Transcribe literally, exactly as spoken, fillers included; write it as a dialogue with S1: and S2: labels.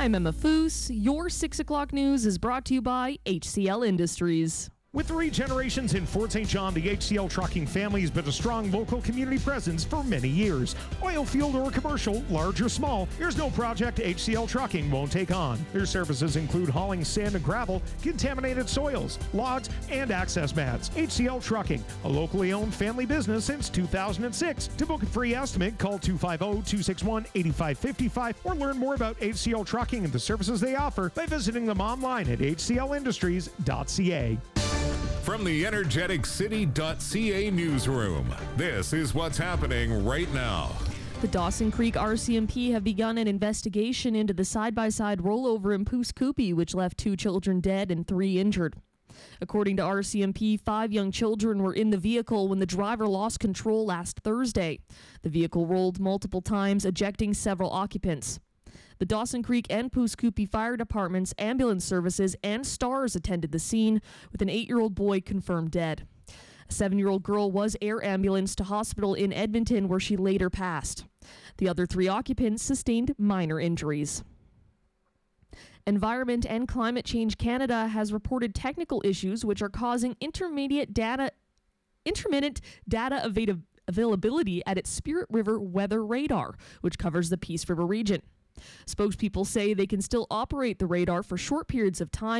S1: I'm Emma Foose. Your six o'clock news is brought to you by H C L Industries.
S2: With three generations in Fort Saint John, the H C L Trucking family has been a strong local community presence for many years. Oil field or commercial, large or small, there's no project H C L Trucking won't take on. Their services include hauling sand and gravel, contaminated soils, logs, and access mats. H C L Trucking, a locally owned family business since two thousand six. To book a free estimate, call two five zero, two six one, eight five five five or learn more about H C L Trucking and the services they offer by visiting them online at h c l industries dot c a.
S3: From the energetic city dot c a newsroom, this is what's happening right now.
S1: The Dawson Creek R C M P have begun an investigation into the side-by-side rollover in Pouce Coupe, which left two children dead and three injured. According to R C M P, five young children were in the vehicle when the driver lost control last Thursday. The vehicle rolled multiple times, ejecting several occupants. The Dawson Creek and Pouce Coupe fire departments, ambulance services, and STARS attended the scene, with an eight-year-old boy confirmed dead. A seven-year-old girl was air ambulanced to hospital in Edmonton, where she later passed. The other three occupants sustained minor injuries. Environment and Climate Change Canada has reported technical issues which are causing intermediate data, intermittent data avail- availability at its Spirit River weather radar, which covers the Peace River region. Spokespeople say they can still operate the radar for short periods of time